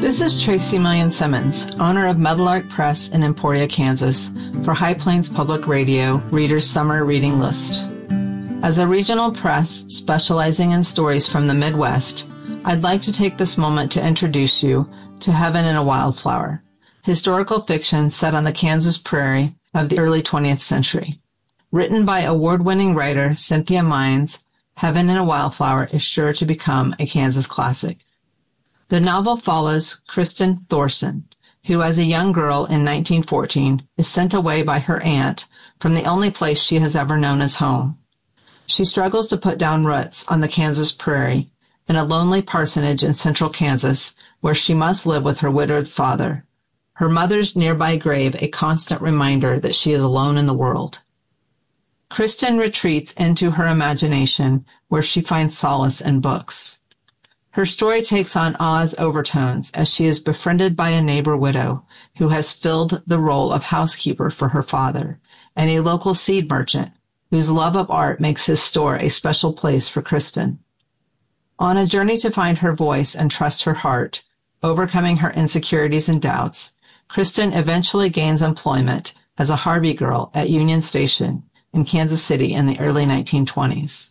This is Tracy Millian Simmons, owner of Meadowlark Press in Emporia, Kansas, for High Plains Public Radio Reader's Summer Reading List. As a regional press specializing in stories from the Midwest, I'd like to take this moment to introduce you to Heaven in a Wildflower, historical fiction set on the Kansas prairie of the early 20th century. Written by award-winning writer Cynthia Mines, Heaven in a Wildflower is sure to become a Kansas classic. The novel follows Kristen Thorson, who as a young girl in 1914 is sent away by her aunt from the only place she has ever known as home. She struggles to put down roots on the Kansas prairie in a lonely parsonage in central Kansas where she must live with her widowed father, her mother's nearby grave a constant reminder that she is alone in the world. Kristen retreats into her imagination where she finds solace in books. Her story takes on Oz overtones as she is befriended by a neighbor widow who has filled the role of housekeeper for her father, and a local seed merchant whose love of art makes his store a special place for Kristen. On a journey to find her voice and trust her heart, overcoming her insecurities and doubts, Kristen eventually gains employment as a Harvey girl at Union Station in Kansas City in the early 1920s.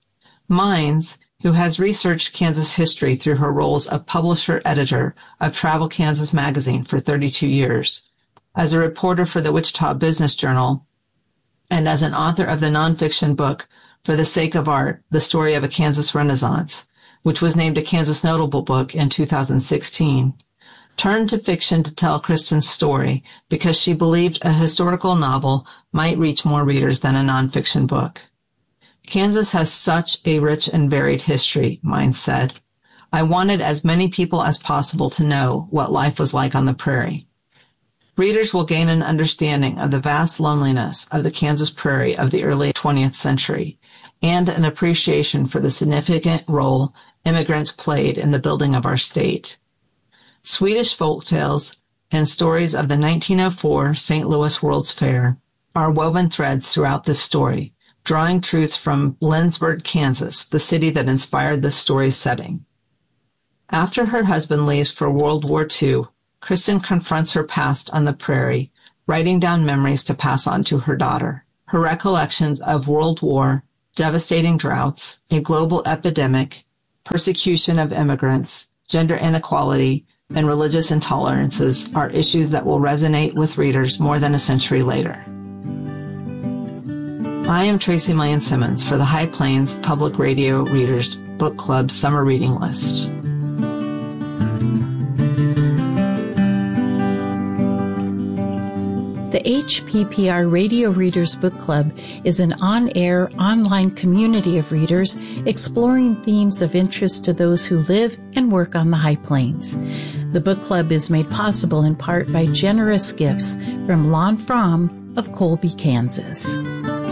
Mines, who has researched Kansas history through her roles of publisher-editor of Travel Kansas magazine for 32 years, as a reporter for the Wichita Business Journal, and as an author of the nonfiction book For the Sake of Art, The Story of a Kansas Renaissance, which was named a Kansas Notable Book in 2016, turned to fiction to tell Kristen's story because she believed a historical novel might reach more readers than a nonfiction book. Kansas has such a rich and varied history, Mines said. I wanted as many people as possible to know what life was like on the prairie. Readers will gain an understanding of the vast loneliness of the Kansas prairie of the early 20th century and an appreciation for the significant role immigrants played in the building of our state. Swedish folktales and stories of the 1904 St. Louis World's Fair are woven threads throughout this story, drawing truth from Lindsborg, Kansas, the city that inspired this story's setting. After her husband leaves for World War II, Kristen confronts her past on the prairie, writing down memories to pass on to her daughter. Her recollections of World War, devastating droughts, a global epidemic, persecution of immigrants, gender inequality, and religious intolerances are issues that will resonate with readers more than a century later. I am Tracy Millian Simmons for the High Plains Public Radio Readers Book Club Summer Reading List. The HPPR Radio Readers Book Club is an on-air, online community of readers exploring themes of interest to those who live and work on the High Plains. The book club is made possible in part by generous gifts from Lon Fromm of Colby, Kansas.